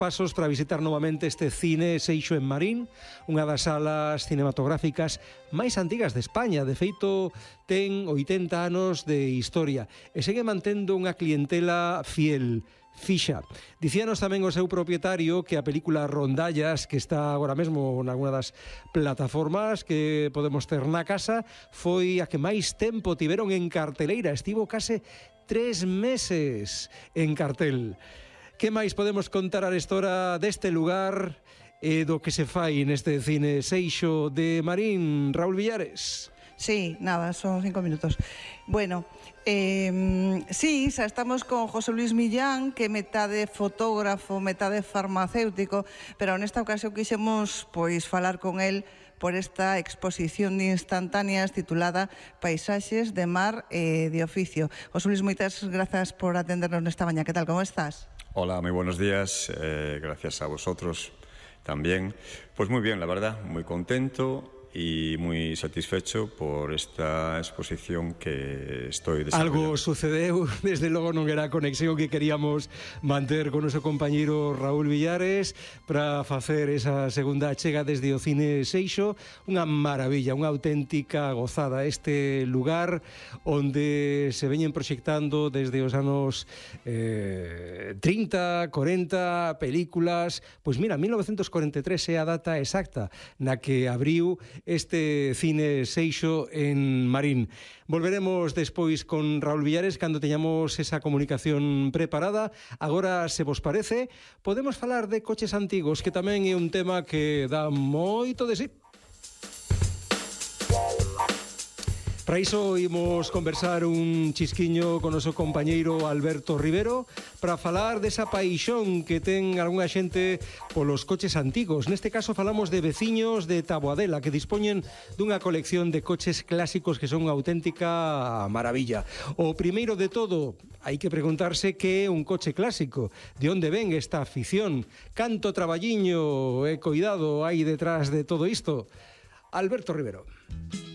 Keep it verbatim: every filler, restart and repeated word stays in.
pasos para visitar novamente este Cine Seixo en Marín, unha das salas cinematográficas máis antigas de España. De feito, ten oitenta anos de historia e segue mantendo unha clientela fiel, fixa. Dicíanos tamén o seu propietario que a película Rondallas, que está agora mesmo nalgúna das plataformas que podemos ter na casa, foi a que máis tempo tiveron en carteleira. Estivo case tres meses en cartel. Que máis podemos contar a história deste lugar e do que se fai neste Cine Seixo de Marín, Raúl Villares? Sí, nada, son cinco minutos. Bueno, eh, sí, xa estamos con José Luis Millán, que é metade fotógrafo, metade farmacéutico, pero nesta ocasión quixemos pois falar con el por esta exposición de instantáneas titulada Paisaxes de Mar e de Oficio. José Luis, moitas grazas por atendernos nesta mañá. Que tal, como estás? Hola, muy buenos días, eh, gracias a vosotros también. Pues muy bien, la verdad, muy contento y muy satisfecho por esta exposición que estoy desarrollando. Algo sucedeu, desde logo non era a conexión que queríamos manter con o noso compañeiro Raúl Villares para facer esa segunda achega desde o Cine Seixo. Unha maravilla, unha auténtica gozada este lugar onde se veñen proxectando desde os anos eh, trinta, corenta películas. Pois mira, mil novecentos corenta e tres é a data exacta na que abriu este Cine Seixo en Marín. Volveremos despois con Raúl Villares cando teñamos esa comunicación preparada. Agora, se vos parece, podemos falar de coches antigos, que tamén é un tema que dá moito de sí. Para iso imos conversar un chisquiño con o noso compañeiro Alberto Rivero para falar desa paixón que ten algunha xente polos coches antigos. Neste caso falamos de veciños de Taboadela que dispoñen dunha colección de coches clásicos que son unha auténtica maravilla. O primeiro de todo, hai que preguntarse que é un coche clásico, de onde ven esta afición, canto traballiño e cuidado hai detrás de todo isto. Alberto Rivero.